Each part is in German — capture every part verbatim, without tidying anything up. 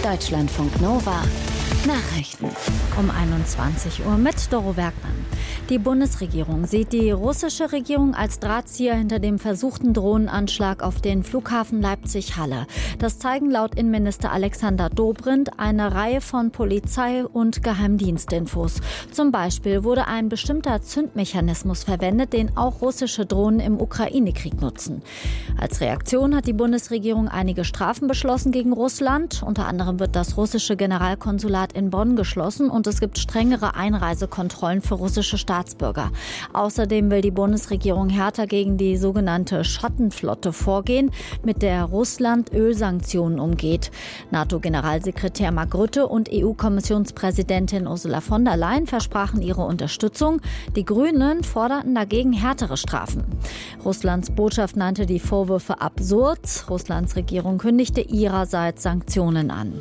Deutschlandfunk Nova Nachrichten. Um einundzwanzig Uhr mit Doro Werkmann. Die Bundesregierung sieht die russische Regierung als Drahtzieher hinter dem versuchten Drohnenanschlag auf den Flughafen Leipzig-Halle. Das zeigen laut Innenminister Alexander Dobrindt eine Reihe von Polizei- und Geheimdienstinfos. Zum Beispiel wurde ein bestimmter Zündmechanismus verwendet, den auch russische Drohnen im Ukraine-Krieg nutzen. Als Reaktion hat die Bundesregierung einige Strafen beschlossen gegen Russland. Unter anderem wird das russische Generalkonsulat in Bonn geschlossen und es gibt strengere Einreisekontrollen für russische Staatsbürger. Außerdem will die Bundesregierung härter gegen die sogenannte Schattenflotte vorgehen, mit der Russland Ölsanktionen umgeht. NATO-Generalsekretär Mark Rutte und E U-Kommissionspräsidentin Ursula von der Leyen versprachen ihre Unterstützung. Die Grünen forderten dagegen härtere Strafen. Russlands Botschaft nannte die Vorwürfe absurd. Russlands Regierung kündigte ihrerseits Sanktionen an.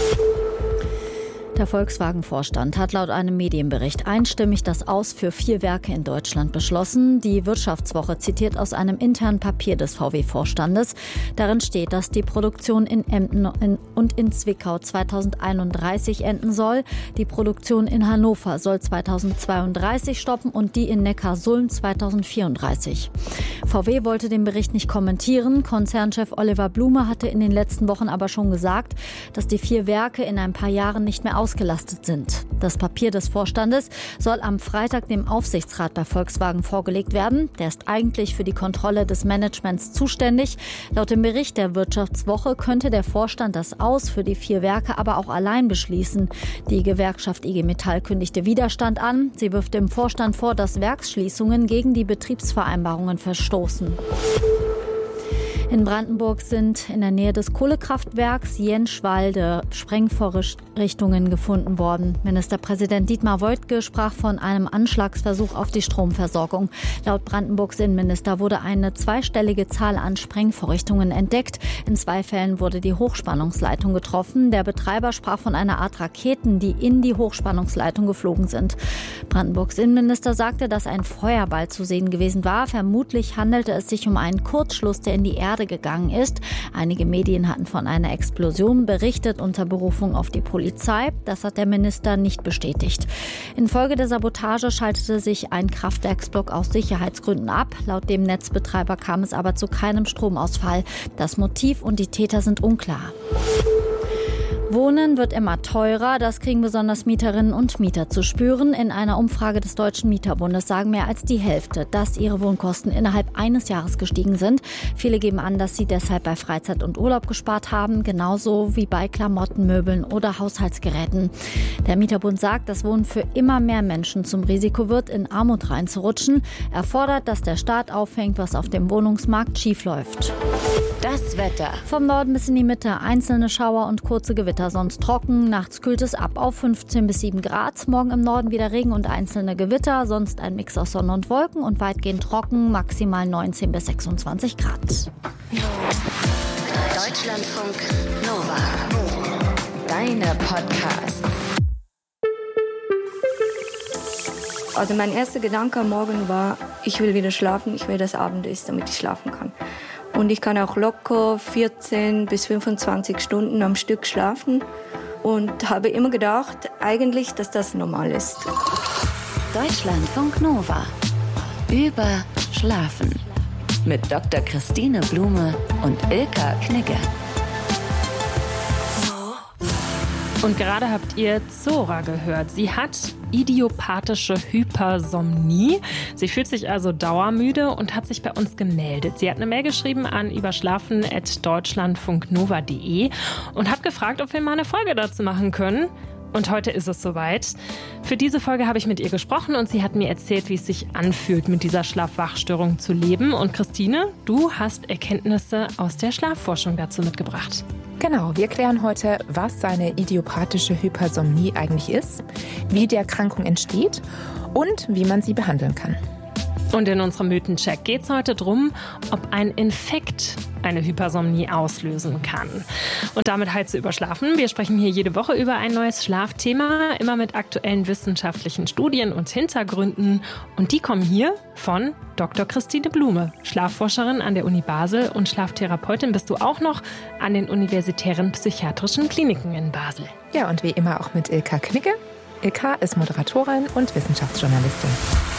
Der Volkswagen-Vorstand hat laut einem Medienbericht einstimmig das Aus für vier Werke in Deutschland beschlossen. Die Wirtschaftswoche zitiert aus einem internen Papier des V W-Vorstandes. Darin steht, dass die Produktion in Emden und in Zwickau zweitausendeinunddreißig enden soll. Die Produktion in Hannover soll zweitausendzweiunddreißig stoppen und die in Neckarsulm zweitausendvierunddreißig. V W wollte den Bericht nicht kommentieren. Konzernchef Oliver Blume hatte in den letzten Wochen aber schon gesagt, dass die vier Werke in ein paar Jahren nicht mehr ausgelastet sind. Das Papier des Vorstandes soll am Freitag dem Aufsichtsrat bei Volkswagen vorgelegt werden. Der ist eigentlich für die Kontrolle des Managements zuständig. Laut dem Bericht der Wirtschaftswoche könnte der Vorstand das Aus für die vier Werke aber auch allein beschließen. Die Gewerkschaft I G Metall kündigte Widerstand an. Sie wirft dem Vorstand vor, dass Werksschließungen gegen die Betriebsvereinbarungen verstoßen. In Brandenburg sind in der Nähe des Kohlekraftwerks Jenschwalde Sprengvorrichtungen gefunden worden. Ministerpräsident Dietmar Woidke sprach von einem Anschlagsversuch auf die Stromversorgung. Laut Brandenburgs Innenminister wurde eine zweistellige Zahl an Sprengvorrichtungen entdeckt. In zwei Fällen wurde die Hochspannungsleitung getroffen. Der Betreiber sprach von einer Art Raketen, die in die Hochspannungsleitung geflogen sind. Brandenburgs Innenminister sagte, dass ein Feuerball zu sehen gewesen war. Vermutlich handelte es sich um einen Kurzschluss, der in die Erde gegangen ist. Einige Medien hatten von einer Explosion berichtet unter Berufung auf die Polizei. Das hat der Minister nicht bestätigt. Infolge der Sabotage schaltete sich ein Kraftwerksblock aus Sicherheitsgründen ab. Laut dem Netzbetreiber kam es aber zu keinem Stromausfall. Das Motiv und die Täter sind unklar. Wohnen wird immer teurer, das kriegen besonders Mieterinnen und Mieter zu spüren. In einer Umfrage des Deutschen Mieterbundes sagen mehr als die Hälfte, dass ihre Wohnkosten innerhalb eines Jahres gestiegen sind. Viele geben an, dass sie deshalb bei Freizeit und Urlaub gespart haben, genauso wie bei Klamotten, Möbeln oder Haushaltsgeräten. Der Mieterbund sagt, dass Wohnen für immer mehr Menschen zum Risiko wird, in Armut reinzurutschen. Er fordert, dass der Staat auffängt, was auf dem Wohnungsmarkt schiefläuft. Das Wetter. Vom Norden bis in die Mitte einzelne Schauer und kurze Gewitter, sonst trocken. Nachts kühlt es ab auf fünfzehn bis sieben Grad. Morgen im Norden wieder Regen und einzelne Gewitter, sonst ein Mix aus Sonne und Wolken und weitgehend trocken, maximal neunzehn bis sechsundzwanzig Grad. Deutschlandfunk Nova. Deine Podcasts. Also mein erster Gedanke am Morgen war, ich will wieder schlafen, ich will, dass Abend ist, damit ich schlafen kann. Und ich kann auch locker vierzehn bis fünfundzwanzig Stunden am Stück schlafen und habe immer gedacht, eigentlich, dass das normal ist. Deutschlandfunk Nova. Über Schlafen. Mit Doktor Christine Blume und Ilka Knigge. Und gerade habt ihr Zora gehört. Sie hat idiopathische Hypersomnie. Sie fühlt sich also dauermüde und hat sich bei uns gemeldet. Sie hat eine Mail geschrieben an überschlafen at deutschlandfunknova punkt de und hat gefragt, ob wir mal eine Folge dazu machen können. Und heute ist es soweit. Für diese Folge habe ich mit ihr gesprochen und sie hat mir erzählt, wie es sich anfühlt, mit dieser Schlaf-Wach-Störung zu leben. Und Christine, du hast Erkenntnisse aus der Schlafforschung dazu mitgebracht. Genau, wir klären heute, was eine idiopathische Hypersomnie eigentlich ist, wie die Erkrankung entsteht und wie man sie behandeln kann. Und in unserem Mythencheck geht es heute darum, ob ein Infekt eine Hypersomnie auslösen kann. Und damit halt zu überschlafen. Wir sprechen hier jede Woche über ein neues Schlafthema, immer mit aktuellen wissenschaftlichen Studien und Hintergründen. Und die kommen hier von Doktor Christine Blume, Schlafforscherin an der Uni Basel und Schlaftherapeutin bist du auch noch an den universitären psychiatrischen Kliniken in Basel. Ja, und wie immer auch mit Ilka Knigge. Ilka ist Moderatorin und Wissenschaftsjournalistin.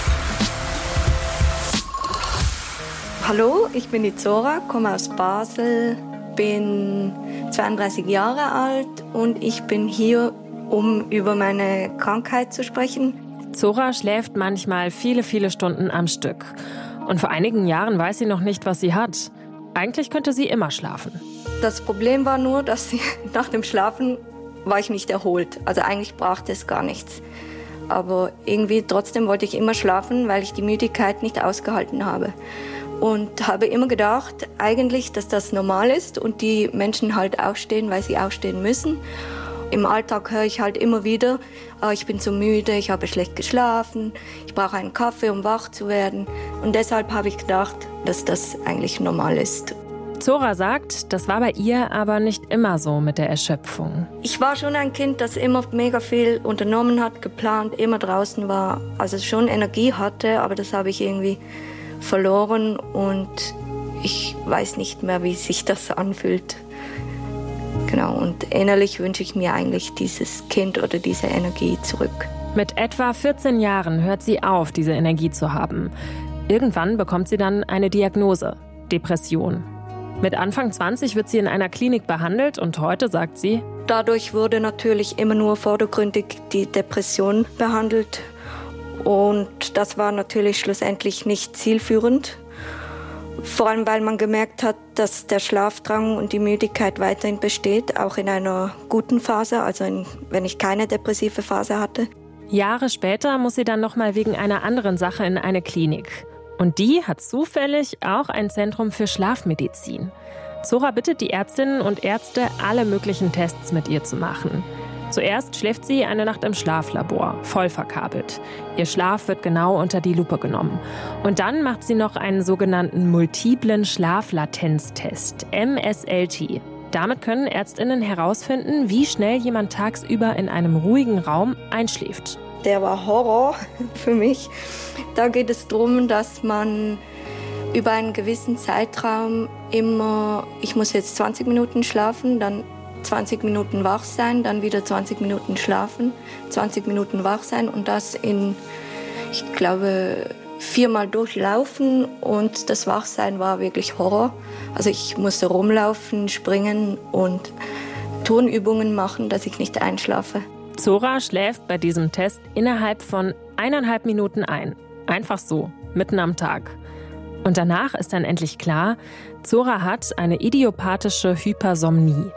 Hallo, ich bin die Zora, komme aus Basel, bin zweiunddreißig Jahre alt und ich bin hier, um über meine Krankheit zu sprechen. Zora schläft manchmal viele, viele Stunden am Stück. Und vor einigen Jahren weiß sie noch nicht, was sie hat. Eigentlich könnte sie immer schlafen. Das Problem war nur, dass sie, nach dem Schlafen war ich nicht erholt. Also eigentlich brauchte es gar nichts. Aber irgendwie trotzdem wollte ich immer schlafen, weil ich die Müdigkeit nicht ausgehalten habe. Und habe immer gedacht, eigentlich, dass das normal ist und die Menschen halt aufstehen, weil sie aufstehen müssen. Im Alltag höre ich halt immer wieder, oh, ich bin so müde, ich habe schlecht geschlafen, ich brauche einen Kaffee, um wach zu werden. Und deshalb habe ich gedacht, dass das eigentlich normal ist. Zora sagt, das war bei ihr aber nicht immer so mit der Erschöpfung. Ich war schon ein Kind, das immer mega viel unternommen hat, geplant, immer draußen war, also schon Energie hatte, aber das habe ich irgendwie verloren und ich weiß nicht mehr, wie sich das anfühlt. Genau, und innerlich wünsche ich mir eigentlich dieses Kind oder diese Energie zurück. Mit etwa vierzehn Jahren hört sie auf, diese Energie zu haben. Irgendwann bekommt sie dann eine Diagnose, Depression. Mit Anfang zwanzig wird sie in einer Klinik behandelt und heute sagt sie: Dadurch wurde natürlich immer nur vordergründig die Depression behandelt. Und das war natürlich schlussendlich nicht zielführend. Vor allem, weil man gemerkt hat, dass der Schlafdrang und die Müdigkeit weiterhin besteht, auch in einer guten Phase, also in, wenn ich keine depressive Phase hatte. Jahre später muss sie dann nochmal wegen einer anderen Sache in eine Klinik. Und die hat zufällig auch ein Zentrum für Schlafmedizin. Zora bittet die Ärztinnen und Ärzte, alle möglichen Tests mit ihr zu machen. Zuerst schläft sie eine Nacht im Schlaflabor, voll verkabelt. Ihr Schlaf wird genau unter die Lupe genommen. Und dann macht sie noch einen sogenannten multiplen Schlaflatenztest, M S L T. Damit können ÄrztInnen herausfinden, wie schnell jemand tagsüber in einem ruhigen Raum einschläft. Der war Horror für mich. Da geht es darum, dass man über einen gewissen Zeitraum immer, ich muss jetzt zwanzig Minuten schlafen, dann zwanzig Minuten wach sein, dann wieder zwanzig Minuten schlafen, zwanzig Minuten wach sein und das in, ich glaube, viermal durchlaufen und das Wachsein war wirklich Horror. Also ich musste rumlaufen, springen und Turnübungen machen, dass ich nicht einschlafe. Zora schläft bei diesem Test innerhalb von eineinhalb Minuten ein. Einfach so, mitten am Tag. Und danach ist dann endlich klar, Zora hat eine idiopathische Hypersomnie.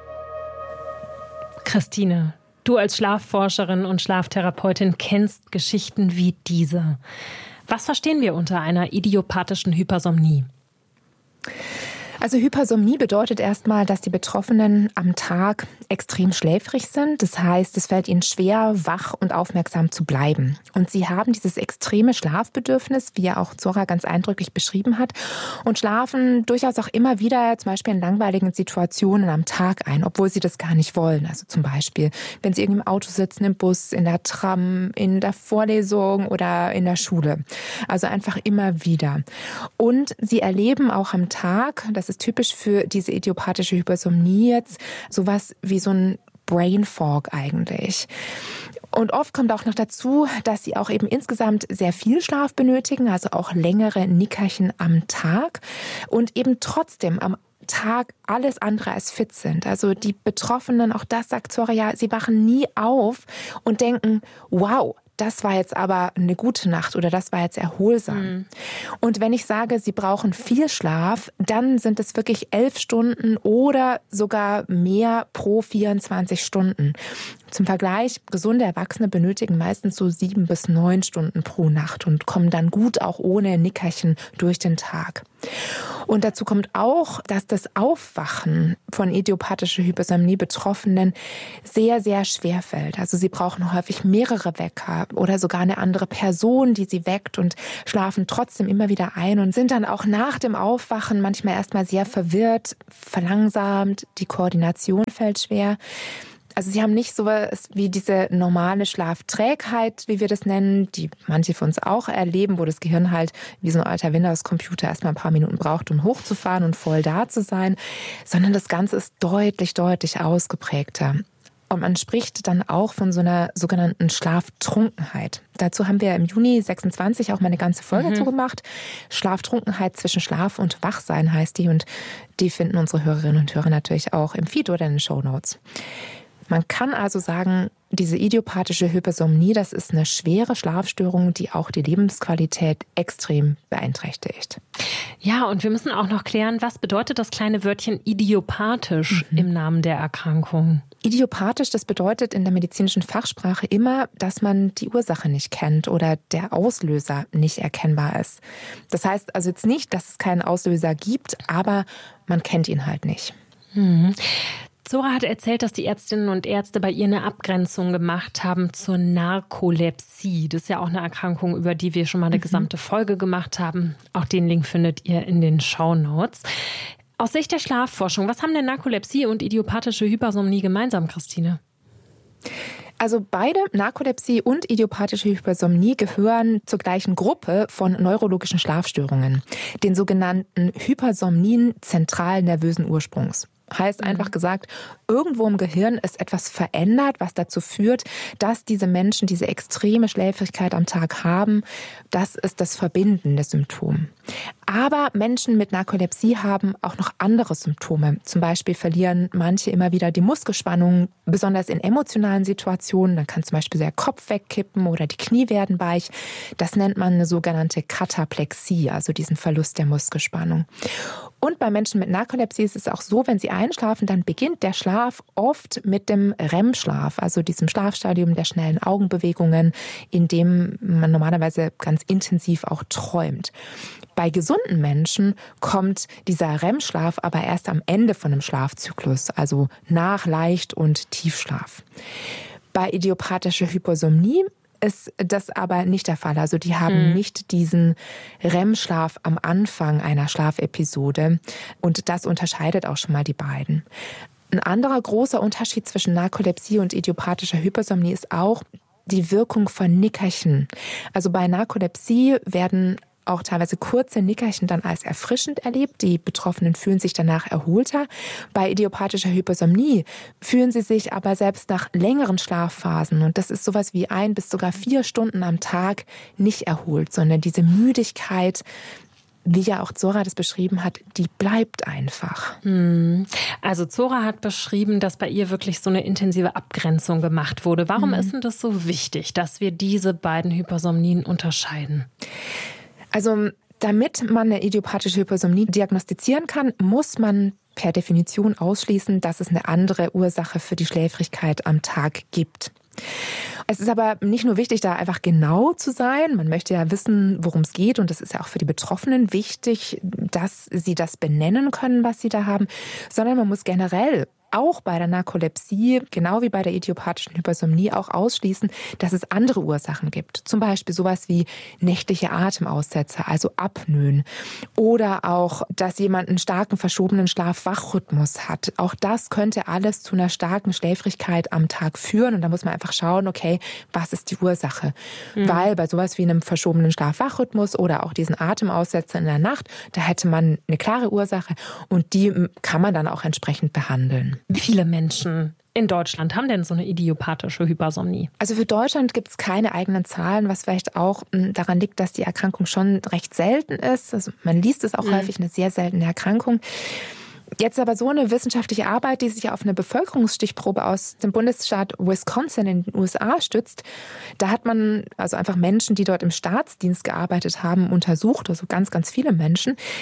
Christine, du als Schlafforscherin und Schlaftherapeutin kennst Geschichten wie diese. Was verstehen wir unter einer idiopathischen Hypersomnie? Also Hypersomnie bedeutet erstmal, dass die Betroffenen am Tag extrem schläfrig sind. Das heißt, es fällt ihnen schwer, wach und aufmerksam zu bleiben. Und sie haben dieses extreme Schlafbedürfnis, wie ja auch Zora ganz eindrücklich beschrieben hat, und schlafen durchaus auch immer wieder zum Beispiel in langweiligen Situationen am Tag ein, obwohl sie das gar nicht wollen. Also zum Beispiel, wenn sie irgendwie im Auto sitzen, im Bus, in der Tram, in der Vorlesung oder in der Schule. Also einfach immer wieder. Und sie erleben auch am Tag, das ist typisch für diese idiopathische Hypersomnie jetzt, sowas wie so ein Brain Fog eigentlich. Und oft kommt auch noch dazu, dass sie auch eben insgesamt sehr viel Schlaf benötigen, also auch längere Nickerchen am Tag und eben trotzdem am Tag alles andere als fit sind. Also die Betroffenen, auch das sagt Zora ja, sie wachen nie auf und denken, wow, das war jetzt aber eine gute Nacht oder das war jetzt erholsam. Mhm. Und wenn ich sage, sie brauchen viel Schlaf, dann sind es wirklich elf Stunden oder sogar mehr pro vierundzwanzig Stunden. Zum Vergleich, gesunde Erwachsene benötigen meistens so sieben bis neun Stunden pro Nacht und kommen dann gut auch ohne Nickerchen durch den Tag. Und dazu kommt auch, dass das Aufwachen von idiopathischer Hypersomnie Betroffenen sehr, sehr schwer fällt. Also sie brauchen häufig mehrere Wecker oder sogar eine andere Person, die sie weckt und schlafen trotzdem immer wieder ein und sind dann auch nach dem Aufwachen manchmal erstmal sehr verwirrt, verlangsamt, die Koordination fällt schwer. Also sie haben nicht so was wie diese normale Schlafträgheit, wie wir das nennen, die manche von uns auch erleben, wo das Gehirn halt wie so ein alter Windows-Computer erstmal ein paar Minuten braucht, um hochzufahren und voll da zu sein, sondern das Ganze ist deutlich, deutlich ausgeprägter. Und man spricht dann auch von so einer sogenannten Schlaftrunkenheit. Dazu haben wir im Juni sechsundzwanzig auch mal eine ganze Folge mhm. zugemacht. Schlaftrunkenheit zwischen Schlaf und Wachsein heißt die. Und die finden unsere Hörerinnen und Hörer natürlich auch im Feed oder in den Shownotes. Man kann also sagen, diese idiopathische Hypersomnie, das ist eine schwere Schlafstörung, die auch die Lebensqualität extrem beeinträchtigt. Ja, und wir müssen auch noch klären, was bedeutet das kleine Wörtchen idiopathisch mhm. im Namen der Erkrankung? Idiopathisch, das bedeutet in der medizinischen Fachsprache immer, dass man die Ursache nicht kennt oder der Auslöser nicht erkennbar ist. Das heißt also jetzt nicht, dass es keinen Auslöser gibt, aber man kennt ihn halt nicht. Mhm. Zora hat erzählt, dass die Ärztinnen und Ärzte bei ihr eine Abgrenzung gemacht haben zur Narkolepsie. Das ist ja auch eine Erkrankung, über die wir schon mal eine mhm. gesamte Folge gemacht haben. Auch den Link findet ihr in den Shownotes. Aus Sicht der Schlafforschung, was haben denn Narkolepsie und idiopathische Hypersomnie gemeinsam, Christine? Also beide, Narkolepsie und idiopathische Hypersomnie, gehören zur gleichen Gruppe von neurologischen Schlafstörungen, den sogenannten Hypersomnien zentralen nervösen Ursprungs. Heißt einfach gesagt, irgendwo im Gehirn ist etwas verändert, was dazu führt, dass diese Menschen diese extreme Schläfrigkeit am Tag haben. Das ist das verbindende Symptom. Aber Menschen mit Narkolepsie haben auch noch andere Symptome. Zum Beispiel verlieren manche immer wieder die Muskelspannung, besonders in emotionalen Situationen. Dann kann zum Beispiel der Kopf wegkippen oder die Knie werden weich. Das nennt man eine sogenannte Kataplexie, also diesen Verlust der Muskelspannung. Und bei Menschen mit Narkolepsie ist es auch so, wenn sie einschlafen, dann beginnt der Schlaf oft mit dem R E M-Schlaf, also diesem Schlafstadium der schnellen Augenbewegungen, in dem man normalerweise ganz intensiv auch träumt. Bei gesunden Menschen kommt dieser R E M-Schlaf aber erst am Ende von einem Schlafzyklus, also nach Leicht- und Tiefschlaf. Bei idiopathischer Hypersomnie ist das aber nicht der Fall. Also die haben mhm. nicht diesen R E M-Schlaf am Anfang einer Schlafepisode. Und das unterscheidet auch schon mal die beiden. Ein anderer großer Unterschied zwischen Narkolepsie und idiopathischer Hypersomnie ist auch die Wirkung von Nickerchen. Also bei Narkolepsie werden auch teilweise kurze Nickerchen dann als erfrischend erlebt. Die Betroffenen fühlen sich danach erholter. Bei idiopathischer Hypersomnie fühlen sie sich aber selbst nach längeren Schlafphasen, und das ist sowas wie ein bis sogar vier Stunden am Tag, nicht erholt, sondern diese Müdigkeit, wie ja auch Zora das beschrieben hat, die bleibt einfach. Also Zora hat beschrieben, dass bei ihr wirklich so eine intensive Abgrenzung gemacht wurde. Warum mhm. ist denn das so wichtig, dass wir diese beiden Hypersomnien unterscheiden? Also damit man eine idiopathische Hypersomnie diagnostizieren kann, muss man per Definition ausschließen, dass es eine andere Ursache für die Schläfrigkeit am Tag gibt. Es ist aber nicht nur wichtig, da einfach genau zu sein. Man möchte ja wissen, worum es geht. Und das ist ja auch für die Betroffenen wichtig, dass sie das benennen können, was sie da haben. Sondern man muss generell auch bei der Narkolepsie, genau wie bei der idiopathischen Hypersomnie, auch ausschließen, dass es andere Ursachen gibt. Zum Beispiel sowas wie nächtliche Atemaussetzer, also Apnoen. Oder auch, dass jemand einen starken verschobenen Schlaf-Wach-Rhythmus hat. Auch das könnte alles zu einer starken Schläfrigkeit am Tag führen. Und da muss man einfach schauen, okay, was ist die Ursache? Mhm. Weil bei sowas wie einem verschobenen Schlaf-Wach-Rhythmus oder auch diesen Atemaussetzer in der Nacht, da hätte man eine klare Ursache und die kann man dann auch entsprechend behandeln. Wie viele Menschen in Deutschland haben denn so eine idiopathische Hypersomnie? Also für Deutschland gibt es keine eigenen Zahlen, was vielleicht auch daran liegt, dass die Erkrankung schon recht selten ist. Also man liest es auch mhm. häufig, eine sehr seltene Erkrankung. Jetzt aber so eine wissenschaftliche Arbeit, die sich auf eine Bevölkerungsstichprobe aus dem Bundesstaat Wisconsin in den U S A stützt, da hat man also einfach Menschen, die dort im Staatsdienst gearbeitet haben, untersucht, also ganz, ganz viele Menschen.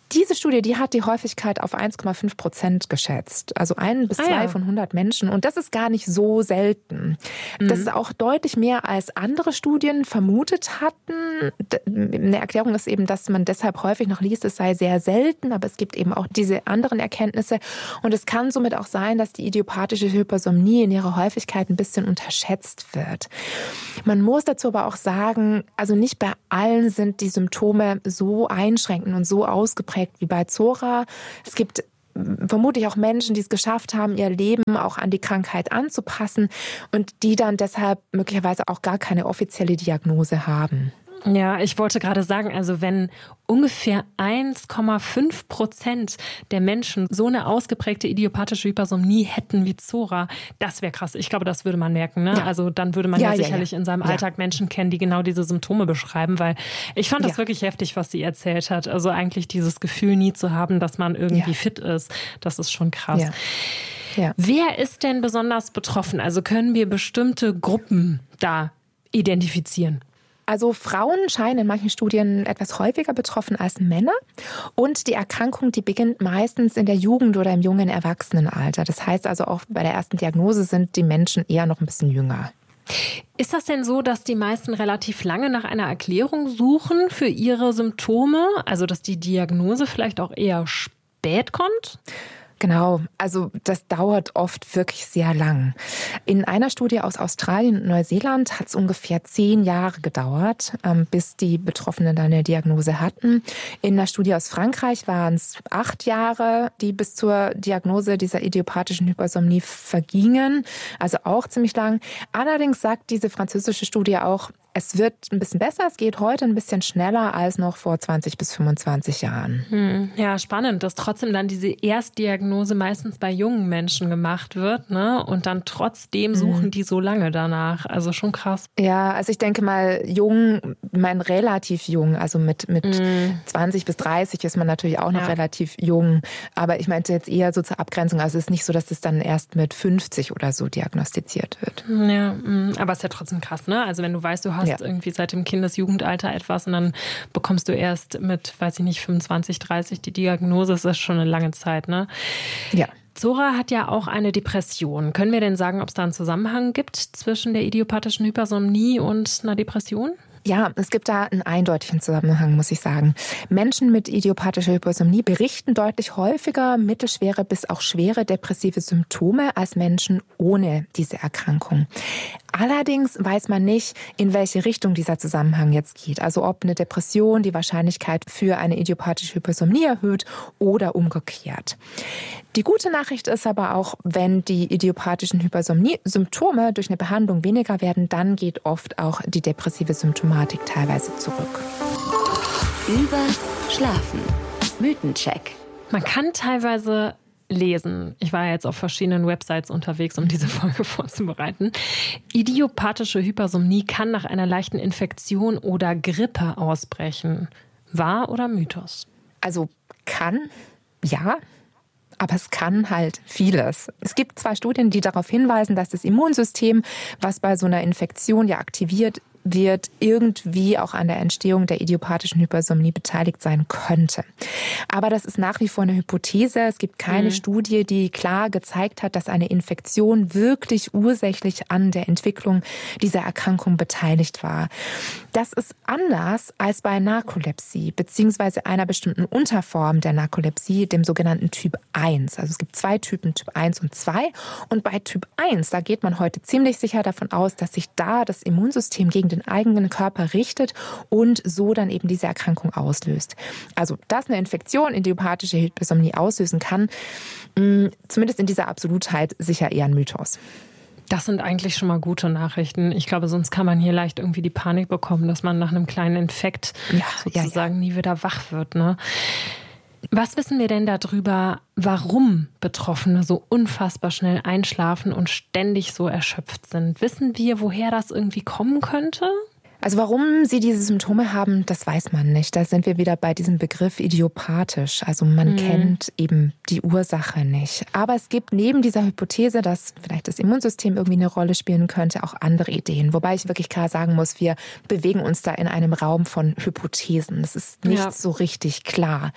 Diese Studie, die hat die Häufigkeit auf eins Komma fünf Prozent geschätzt. Also ein bis zwei ah, ja. von hundert Menschen. Und das ist gar nicht so selten. Mhm. Das ist auch deutlich mehr, als andere Studien vermutet hatten. Eine Erklärung ist eben, dass man deshalb häufig noch liest, es sei sehr selten. Aber es gibt eben auch diese anderen Erkenntnisse. Und es kann somit auch sein, dass die idiopathische Hypersomnie in ihrer Häufigkeit ein bisschen unterschätzt wird. Man muss dazu aber auch sagen, also nicht bei allen sind die Symptome so einschränkend und so ausgeprägt wie bei Zora. Es gibt vermutlich auch Menschen, die es geschafft haben, ihr Leben auch an die Krankheit anzupassen und die dann deshalb möglicherweise auch gar keine offizielle Diagnose haben. Ja, ich wollte gerade sagen, also wenn ungefähr eins Komma fünf Prozent der Menschen so eine ausgeprägte idiopathische Hypersomnie hätten wie Zora, das wäre krass. Ich glaube, das würde man merken. Ne? Ja. Also dann würde man ja, ja sicherlich ja, ja. in seinem Alltag ja. Menschen kennen, die genau diese Symptome beschreiben, weil ich fand das ja. wirklich heftig, was sie erzählt hat. Also eigentlich dieses Gefühl nie zu haben, dass man irgendwie ja. fit ist, das ist schon krass. Ja. Ja. Wer ist denn besonders betroffen? Also können wir bestimmte Gruppen da identifizieren? Also Frauen scheinen in manchen Studien etwas häufiger betroffen als Männer. Und die Erkrankung, die beginnt meistens in der Jugend oder im jungen Erwachsenenalter. Das heißt also auch bei der ersten Diagnose sind die Menschen eher noch ein bisschen jünger. Ist das denn so, dass die meisten relativ lange nach einer Erklärung suchen für ihre Symptome? Also dass die Diagnose vielleicht auch eher spät kommt? Genau, also das dauert oft wirklich sehr lang. In einer Studie aus Australien und Neuseeland hat es ungefähr zehn Jahre gedauert, bis die Betroffenen dann eine Diagnose hatten. In einer Studie aus Frankreich waren es acht Jahre, die bis zur Diagnose dieser idiopathischen Hypersomnie vergingen, also auch ziemlich lang. Allerdings sagt diese französische Studie auch, es wird ein bisschen besser, es geht heute ein bisschen schneller als noch vor zwanzig bis fünfundzwanzig Jahren. Hm, ja, spannend, dass trotzdem dann diese Erstdiagnose meistens bei jungen Menschen gemacht wird, ne? Und dann trotzdem suchen hm. die so lange danach. Also schon krass. Ja, also ich denke mal, jung, ich meine relativ jung, also mit, mit hm. zwanzig bis dreißig ist man natürlich auch noch ja. relativ jung. Aber ich meinte jetzt eher so zur Abgrenzung, also es ist nicht so, dass das dann erst mit fünfzig oder so diagnostiziert wird. Ja, aber es ist ja trotzdem krass, ne? Also wenn du weißt, du hast ja. irgendwie seit dem Kindesjugendalter etwas und dann bekommst du erst mit, weiß ich nicht, fünfundzwanzig, dreißig die Diagnose. Das ist schon eine lange Zeit, ne? Ja. Zora hat ja auch eine Depression. Können wir denn sagen, ob es da einen Zusammenhang gibt zwischen der idiopathischen Hypersomnie und einer Depression? Ja, es gibt da einen eindeutigen Zusammenhang, muss ich sagen. Menschen mit idiopathischer Hypersomnie berichten deutlich häufiger mittelschwere bis auch schwere depressive Symptome als Menschen ohne diese Erkrankung. Allerdings weiß man nicht, in welche Richtung dieser Zusammenhang jetzt geht. Also ob eine Depression die Wahrscheinlichkeit für eine idiopathische Hypersomnie erhöht oder umgekehrt. Die gute Nachricht ist aber auch, wenn die idiopathischen Hypersomnie-Symptome durch eine Behandlung weniger werden, dann geht oft auch die depressive Symptomatik teilweise zurück. Über Schlafen. Mythencheck. Man kann teilweise lesen. Ich war jetzt auf verschiedenen Websites unterwegs, um diese Folge vorzubereiten. Idiopathische Hypersomnie kann nach einer leichten Infektion oder Grippe ausbrechen. Wahr oder Mythos? Also kann, ja. Aber es kann halt vieles. Es gibt zwei Studien, die darauf hinweisen, dass das Immunsystem, was bei so einer Infektion ja aktiviert wird, irgendwie auch an der Entstehung der idiopathischen Hypersomnie beteiligt sein könnte. Aber das ist nach wie vor eine Hypothese. Es gibt keine mhm. Studie, die klar gezeigt hat, dass eine Infektion wirklich ursächlich an der Entwicklung dieser Erkrankung beteiligt war. Das ist anders als bei Narkolepsie, beziehungsweise einer bestimmten Unterform der Narkolepsie, dem sogenannten Typ eins. Also es gibt zwei Typen, Typ eins und zwei. Und bei Typ eins, da geht man heute ziemlich sicher davon aus, dass sich da das Immunsystem gegen den eigenen Körper richtet und so dann eben diese Erkrankung auslöst. Also, dass eine Infektion idiopathische Hypersomnie auslösen kann, zumindest in dieser Absolutheit sicher eher ein Mythos. Das sind eigentlich schon mal gute Nachrichten. Ich glaube, sonst kann man hier leicht irgendwie die Panik bekommen, dass man nach einem kleinen Infekt ja, sozusagen ja, ja. nie wieder wach wird, ne? Was wissen wir denn darüber, warum Betroffene so unfassbar schnell einschlafen und ständig so erschöpft sind? Wissen wir, woher das irgendwie kommen könnte? Also warum sie diese Symptome haben, das weiß man nicht. Da sind wir wieder bei diesem Begriff idiopathisch. Also man mhm. kennt eben die Ursache nicht. Aber es gibt neben dieser Hypothese, dass vielleicht das Immunsystem irgendwie eine Rolle spielen könnte, auch andere Ideen. Wobei ich wirklich klar sagen muss, wir bewegen uns da in einem Raum von Hypothesen. Das ist nicht ja. so richtig klar.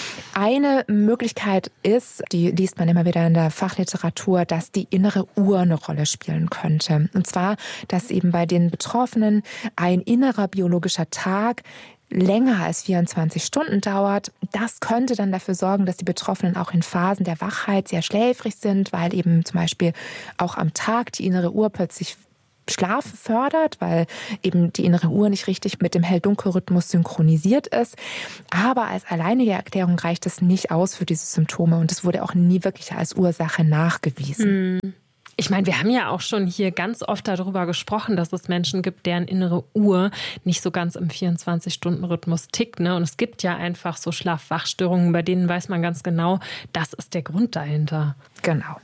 Eine Möglichkeit ist, die liest man immer wieder in der Fachliteratur, dass die innere Uhr eine Rolle spielen könnte. Und zwar, dass eben bei den Betroffenen ein innerer biologischer Tag länger als vierundzwanzig Stunden dauert. Das könnte dann dafür sorgen, dass die Betroffenen auch in Phasen der Wachheit sehr schläfrig sind, weil eben zum Beispiel auch am Tag die innere Uhr plötzlich Schlaf fördert, weil eben die innere Uhr nicht richtig mit dem Hell-Dunkel-Rhythmus synchronisiert ist. Aber als alleinige Erklärung reicht es nicht aus für diese Symptome und es wurde auch nie wirklich als Ursache nachgewiesen. Hm. Ich meine, wir haben ja auch schon hier ganz oft darüber gesprochen, dass es Menschen gibt, deren innere Uhr nicht so ganz im vierundzwanzig-Stunden-Rhythmus tickt. Ne? Und es gibt ja einfach so Schlaf-Wach-Störungen, bei denen weiß man ganz genau, das ist der Grund dahinter. Genau.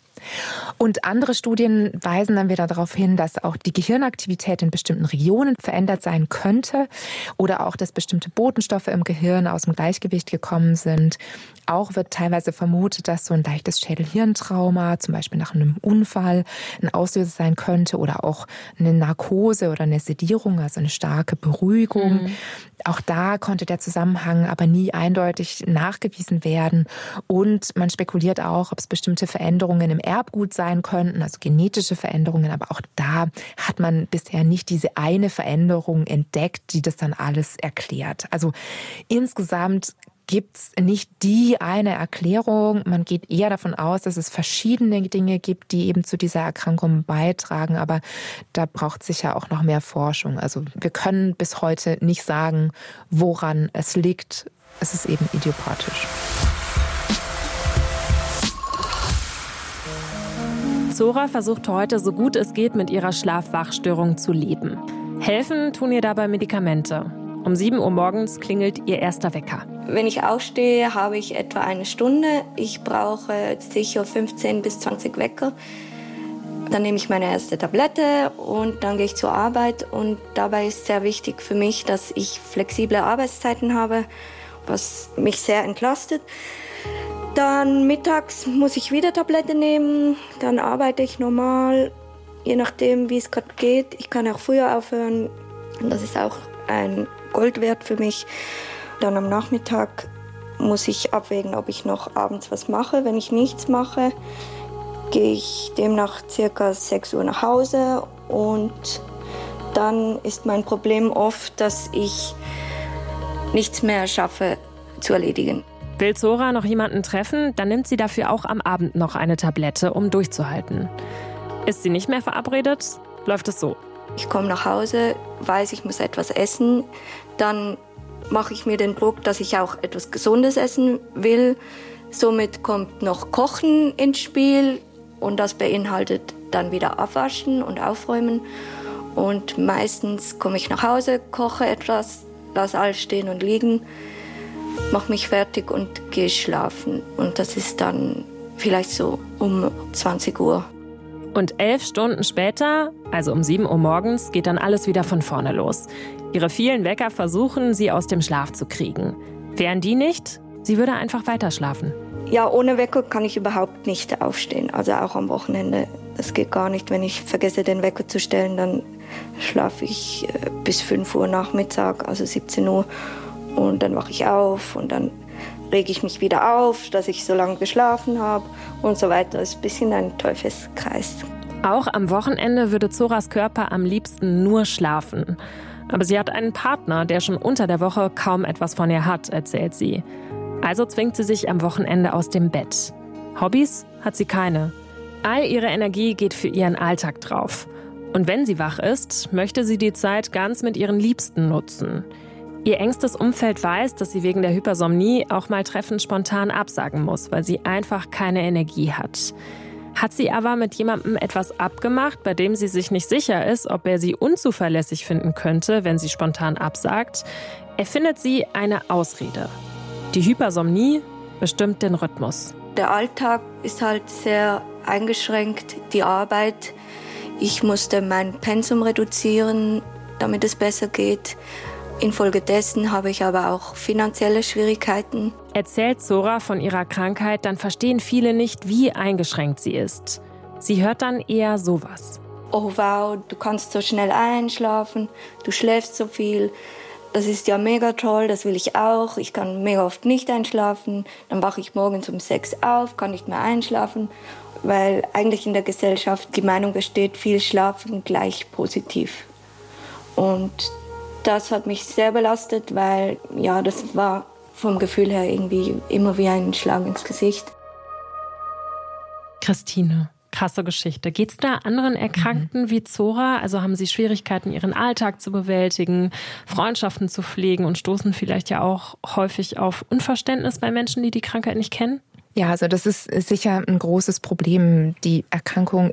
Und andere Studien weisen dann wieder darauf hin, dass auch die Gehirnaktivität in bestimmten Regionen verändert sein könnte oder auch, dass bestimmte Botenstoffe im Gehirn aus dem Gleichgewicht gekommen sind. Auch wird teilweise vermutet, dass so ein leichtes Schädel-Hirntrauma, zum Beispiel nach einem Unfall, ein Auslöser sein könnte oder auch eine Narkose oder eine Sedierung, also eine starke Beruhigung. Mhm. Auch da konnte der Zusammenhang aber nie eindeutig nachgewiesen werden. Und man spekuliert auch, ob es bestimmte Veränderungen im Erbgut sein könnten, also genetische Veränderungen. Aber auch da hat man bisher nicht diese eine Veränderung entdeckt, die das dann alles erklärt. Also insgesamt gibt es nicht die eine Erklärung. Man geht eher davon aus, dass es verschiedene Dinge gibt, die eben zu dieser Erkrankung beitragen. Aber da braucht es sicher auch noch mehr Forschung. Also wir können bis heute nicht sagen, woran es liegt. Es ist eben idiopathisch. Zora versucht heute, so gut es geht, mit ihrer Schlaf-Wach-Störung zu leben. Helfen tun ihr dabei Medikamente. Um sieben Uhr morgens klingelt ihr erster Wecker. Wenn ich aufstehe, habe ich etwa eine Stunde. Ich brauche sicher fünfzehn bis zwanzig Wecker. Dann nehme ich meine erste Tablette und dann gehe ich zur Arbeit. Und dabei ist sehr wichtig für mich, dass ich flexible Arbeitszeiten habe, was mich sehr entlastet. Dann mittags muss ich wieder Tablette nehmen. Dann arbeite ich normal, je nachdem, wie es gerade geht. Ich kann auch früher aufhören. Das ist auch ein Gold wert für mich. Dann am Nachmittag muss ich abwägen, ob ich noch abends was mache. Wenn ich nichts mache, gehe ich demnach circa sechs Uhr nach Hause und dann ist mein Problem oft, dass ich nichts mehr schaffe zu erledigen. Will Zora noch jemanden treffen, dann nimmt sie dafür auch am Abend noch eine Tablette, um durchzuhalten. Ist sie nicht mehr verabredet, läuft es so. Ich komme nach Hause, weiß, ich muss etwas essen, dann mache ich mir den Druck, dass ich auch etwas Gesundes essen will. Somit kommt noch Kochen ins Spiel und das beinhaltet dann wieder Abwaschen und Aufräumen. Und meistens komme ich nach Hause, koche etwas, lasse alles stehen und liegen, mache mich fertig und gehe schlafen. Und das ist dann vielleicht so um zwanzig Uhr. Und elf Stunden später, also um sieben Uhr morgens, geht dann alles wieder von vorne los. Ihre vielen Wecker versuchen, sie aus dem Schlaf zu kriegen. Wären die nicht, sie würde einfach weiter schlafen. Ja, ohne Wecker kann ich überhaupt nicht aufstehen, also auch am Wochenende. Das geht gar nicht. Wenn ich vergesse, den Wecker zu stellen, dann schlafe ich bis fünf Uhr Nachmittag, also siebzehn Uhr. Und dann wache ich auf und dann rege ich mich wieder auf, dass ich so lange geschlafen habe und so weiter. Das ist ein bisschen ein Teufelskreis. Auch am Wochenende würde Zoras Körper am liebsten nur schlafen. Aber sie hat einen Partner, der schon unter der Woche kaum etwas von ihr hat, erzählt sie. Also zwingt sie sich am Wochenende aus dem Bett. Hobbys hat sie keine. All ihre Energie geht für ihren Alltag drauf. Und wenn sie wach ist, möchte sie die Zeit ganz mit ihren Liebsten nutzen. Ihr engstes Umfeld weiß, dass sie wegen der Hypersomnie auch mal Treffen spontan absagen muss, weil sie einfach keine Energie hat. Hat sie aber mit jemandem etwas abgemacht, bei dem sie sich nicht sicher ist, ob er sie unzuverlässig finden könnte, wenn sie spontan absagt, erfindet sie eine Ausrede. Die Hypersomnie bestimmt den Rhythmus. Der Alltag ist halt sehr eingeschränkt, die Arbeit. Ich musste mein Pensum reduzieren, damit es besser geht. Infolgedessen habe ich aber auch finanzielle Schwierigkeiten. Erzählt Zora von ihrer Krankheit, dann verstehen viele nicht, wie eingeschränkt sie ist. Sie hört dann eher sowas. Oh wow, du kannst so schnell einschlafen, du schläfst so viel. Das ist ja mega toll, das will ich auch. Ich kann mega oft nicht einschlafen. Dann wache ich morgens um sechs auf, kann nicht mehr einschlafen. Weil eigentlich in der Gesellschaft die Meinung besteht, viel schlafen gleich positiv. Und das hat mich sehr belastet, weil ja, das war vom Gefühl her irgendwie immer wie ein Schlag ins Gesicht. Christine, krasse Geschichte. Geht es da anderen Erkrankten mhm. wie Zora? Also haben sie Schwierigkeiten, ihren Alltag zu bewältigen, Freundschaften zu pflegen und stoßen vielleicht ja auch häufig auf Unverständnis bei Menschen, die die Krankheit nicht kennen? Ja, also das ist sicher ein großes Problem. Die Erkrankung